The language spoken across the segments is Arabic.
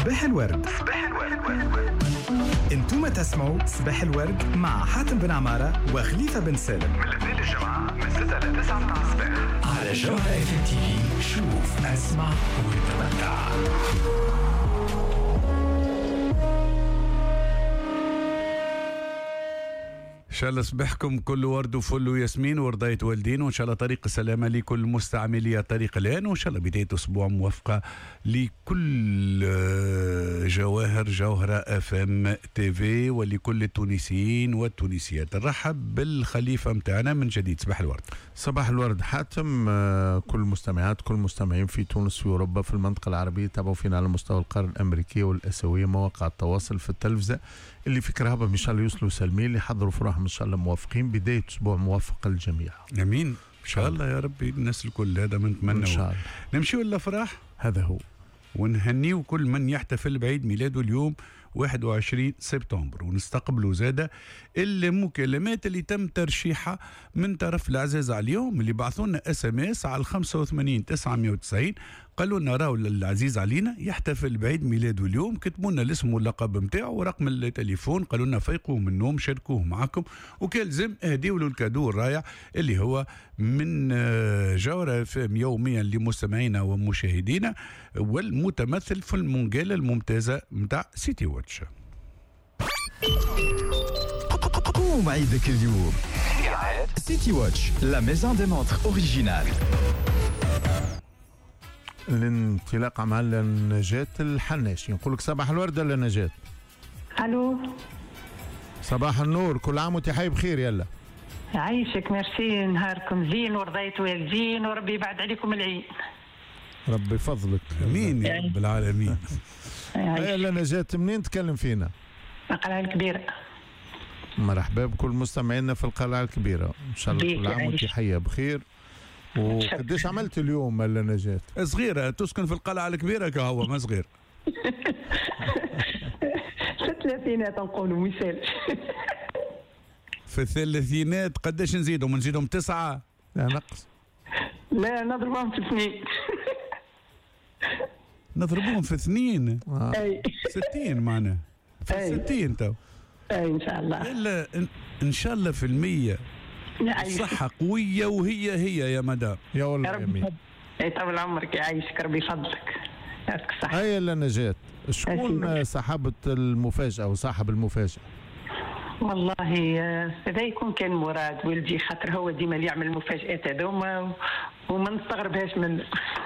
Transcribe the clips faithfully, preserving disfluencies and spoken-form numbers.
صباح الورد. صباح الورد. انتم تسمعوا صباح الورد مع حاتم بن عمارة وخليفة بن سالم من الاثنين للجمعة من ستة إلى تسعة متاع الصباح على جوهرة اف ام تي في. شوف اسمع وتمتع. إن شاء الله صبحكم كل ورد وفل وياسمين ورضاية والدين، وإن شاء الله طريق السلامة لكل مستعملي الطريق الآن، وإن شاء الله بداية أسبوع موفقة لكل جواهر جوهرة اف ام تي في ولكل التونسيين والتونسيات. نرحب بالخليفة متاعنا من جديد. صباح الورد. صباح الورد حاتم. كل مستمعات كل مستمعين في تونس في أوروبا في المنطقة العربية تابعوا فينا على مستوى القارة الأمريكية والآسيوية، مواقع التواصل في التلفزة اللي في كرهبة إن شاء الله يوصلوا سالمين، اللي حضروا فرحهم إن شاء الله موافقين. بداية أسبوع موفق للجميع. أمين إن شاء الله يا ربي. الناس الكل هذا من نتمنى إن شاء الله. نمشي ولا فرح هذا هو، ونهنيو كل من يحتفل بعيد ميلاده اليوم واحد وعشرين سبتمبر، ونستقبلوا زادة المكالمات اللي تم ترشيحها من طرف العزاز عليهم اللي بعثوا لنا اس ام اس على خمسة وثمانين تسعمية وتسعين. قالوا لنا راهو العزيز علينا يحتفل بعيد ميلاده اليوم، كتبوا لنا الاسم واللقب نتاعو ورقم التليفون، قالوا لنا فيقوا من النوم شاركوه معكم، وكان لازم اهديوا له الكادو الرائع اللي هو من جوهرة فهم يوميا لمستمعينا ومشاهدينا، والمتمثل في المنقالة الممتازة متاع سيتي واتش. قوم عيدك اليوم سيتي واتش، لا ميزون دي مونتر اوريجينال. الانطلاق مع نجاة الحناشي. نقول لك صباح الورد ولا نجاة؟ الو صباح النور، كل عام وانت حي بخير. يلا عايشك، ميرسي، نهاركم زين ورضيت والدين وربي يبعد عليكم العين. ربي فضلك. امين يا رب العالمين. يلا نجاة، منين تكلم فينا؟ القلعة الكبيرة. مرحبا بكل مستمعينا في القلعة الكبيرة، ان شاء الله كل عام وانت حية بخير. وقديش عملت اليوم ولا نجاة؟ صغيرة، تسكن في القلعة الكبيرة كهو ما صغير. في الثلاثينات نقولوا مثال. في الثلاثينات قديش نزيدهم؟ نزيدهم تسعة؟ لا نقص. لا نضربهم في اثنين. نضربهم في اثنين؟ آه. اي ستين معنا في أي. ستين تو. اي ان شاء الله. إلا إن, ان شاء الله في المية. الصحة قوية وهي هي يا مدام. يا والله امين. اي طول عمرك يعيشك ربي يفضلك. يعطيك الصحة. هيا لا نجاة، شكون صاحبة المفاجأة وصاحب المفاجأة؟ والله هذا يكون كان مراد ولدي، خاطر هو ديما اللي يعمل المفاجآت هذوما وما نستغربهاش منه.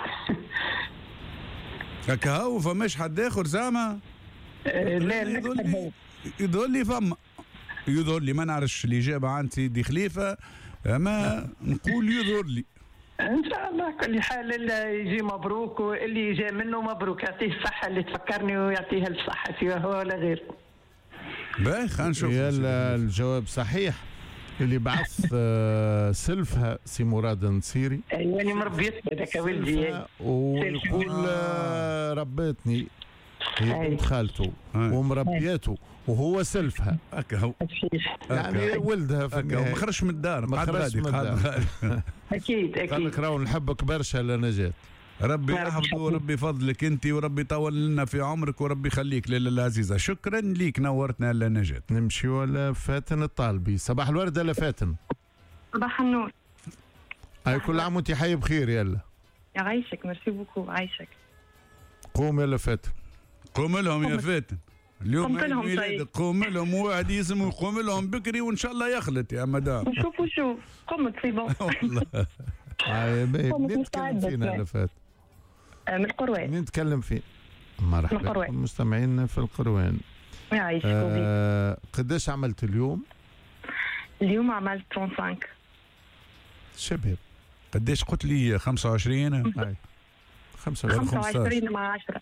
هكا هو فماش حد اخر زعما؟ لا لا يظل لي يظل لي فما يظهر لي، ما نعرفش الإجابة عن سيدي خليفة، أما نقول يظهر لي. ان شاء الله كل حال اللي يجي مبروك، واللي جاء منه مبروك، يعطيه الصحة اللي تفكرني ويعطيها الصحة سواء هو ولا غير. باهي خلينا نشوف. يلا الجواب صحيح. اللي بعث آه سلفها سي مراد النصيري. ايوه انا مربيت هذاك ولدي، ويقول آه ربتني هي بنت خالته ومربيته وهو سلفها. هكا هو يعني ولدها في النهاية. ما خرجش من الدار، ما خرجش من الدار. اكيد اكيد. قال لك راهو نحبك برشا لنجاة. ربي يحفظه وربي يفضلك انت، وربي يطول لنا في عمرك وربي يخليك ليلى العزيزه. شكرا ليك، نورتنا لنجاة. نمشي ولا فاتن الطالبي. صباح الورد ولا فاتن؟ صباح النور. هاي كل عام وانت حي بخير. يلا يعيشك، ميرسي بوكو، عايشك. قوم يلا فاتن. قوم لهم يا فاتن اليوم قوم لهم. طيب قوم لهم، واحد يسمو قوم لهم بكري وان شاء الله يخلط يا مدام. شوفوا شوف قمت سي بون. والله هاي منين تتكلم فينا يا فاتن؟ من القروان. منين نتكلم فيه؟ مرحبا بكم مستمعينا في القروان. يعيشك. آه قداش عملت اليوم؟ اليوم عملت خمسة وعشرين. شباب قداش قلت لي؟ خمسة وعشرين. هاي خمسة وعشرين مع عشرة.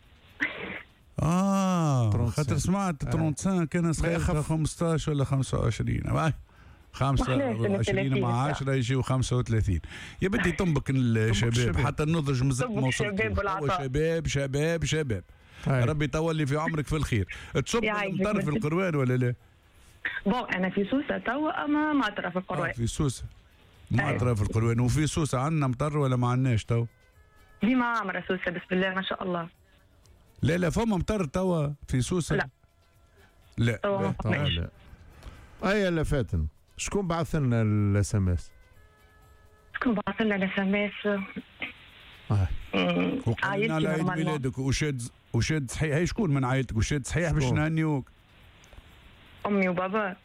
اه خاطر سمعت خمسة وثلاثين كان صغير خمسطاش ولا خمسة وعشرين. خمسة وعشرين مع عشرة يجيو خمسة وثلاثين. يا بدي طنبك الشباب حتى النضج مازلت ما وصلت. شباب شباب شباب. ربي يطول لي في عمرك في الخير. تصب المطر في القروان ولا لا؟ بون انا في سوسه توا، اما مطره في القروان. آه في سوسه مطره في القروان. وفي سوسه عندنا مطر ولا ما عندناش تو؟ ديما عامره سوسه بسم الله ما شاء الله. لا لا فما مطر توا في سوسه؟ لا. لا توا ما طبعا فماش. لا. اي لا فاتن، شكون بعث لنا الاس ام اس؟ شكون بعث لنا الاس ام اس؟ آه. وقلنا على عيد ميلادك وشاد وشاد صحيح. هي شكون من عائلتك وشاد صحيح باش شكون؟ نهنيوك؟ امي وبابا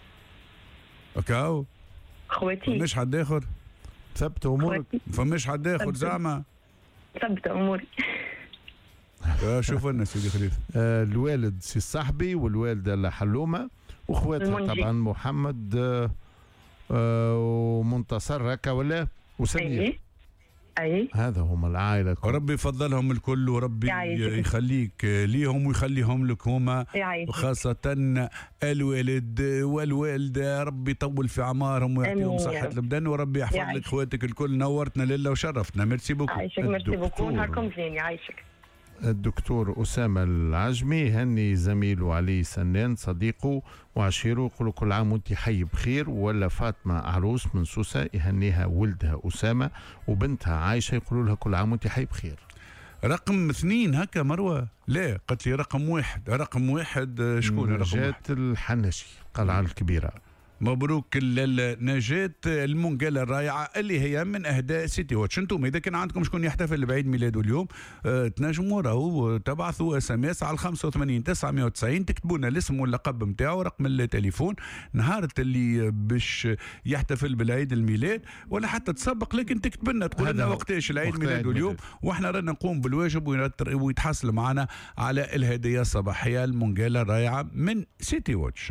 هكاو خواتي فماش حد اخر؟ ثبت امورك. خواتي فماش حد اخر زعما؟ ثبت اموري. آه، شوف لنا سيدي خليفه. آه الوالد سي صاحبي والوالده لا حلومه واخواتها المنجي. طبعا محمد آه آه ومنتصر هكا ولا وسمير. اي اي هذا هم العائله كل. ربي يفضلهم الكل وربي يعيشك. يخليك ليهم ويخليهم لك هما، يعيشك. وخاصة الوالد والوالدة ربي يطول في أعمارهم ويعطيهم آمين يا صحة رب. البدن وربي يحفظ لك يعيشك. خواتك الكل. نورتنا لله وشرفتنا. ميرسي بوكو. يعيشك. ميرسي بوكو. الدكتور. نهاركم زين. يعيشك. الدكتور أسامة العجمي هني زميله علي سنان صديقه وعشيره، يقول كل عام وانت حي بخير. ولا فاطمة عروس من سوسة يهنيها ولدها أسامة وبنتها عايشة، يقولوا لها كل عام وانت حي بخير. رقم اثنين هكا مروة؟ لا قلت لي رقم واحد. رقم واحد شكون رقم نجاة واحد؟ الحنشي قلعة الكبيرة. مبروك نجاة المنقلة الرائعة اللي هي من أهداء سيتي واتش. انتم إذا كان عندكم شكون يحتفل بعيد ميلاده اليوم اه تنجموا راهو تبعثوا اس ام اس على خمسة وثمانين تسعمائة وتسعين، تكتبوا لنا الاسم واللقب نتاعو ورقم التليفون نهار اللي باش يحتفل بالعيد الميلاد، ولا حتى تسبق لكن تكتب لنا تقول لنا وقتاش العيد ميلاده اليوم، واحنا رانا نقوم بالواجب ويتحصل معنا على الهدية الصباحية المنقلة الرائعة من سيتي واتش.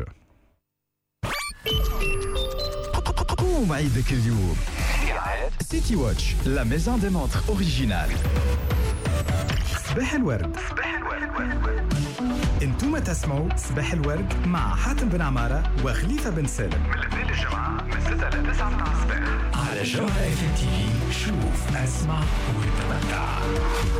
قوم عيدك اليوم. سيتي واتش لا ميزون دي مونتر اوريجينال. صباح الورد. انتم تسمعوا صباح الورد مع حاتم بن عمارة وخليفة بن سالم من الاثنين للجمعة من ستة ل تسعة متاع الصباح على جوهرة اف ام تي في. شوف اسمع وتمتع.